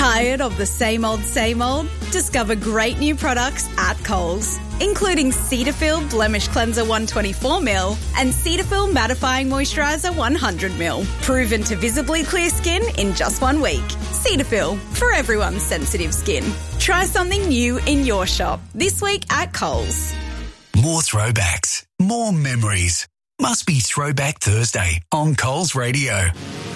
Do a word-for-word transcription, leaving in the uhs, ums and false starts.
Tired of the same old, same old? Discover great new products at Coles, including Cetaphil Blemish Cleanser one twenty-four mil and Cetaphil Mattifying Moisturiser one hundred mil. Proven to visibly clear skin in just one week. Cetaphil, for everyone's sensitive skin. Try something new in your shop this week at Coles. More throwbacks, more memories. Must be Throwback Thursday on Coles Radio.